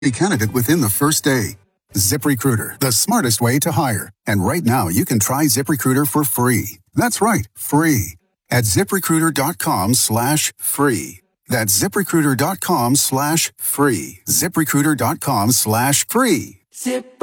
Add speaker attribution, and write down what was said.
Speaker 1: a candidate within the first day. ZipRecruiter, the smartest way to hire. And right now, you can try ZipRecruiter for free. That's right, free. At ZipRecruiter.com/free. That's ZipRecruiter.com/free. ZipRecruiter.com/free.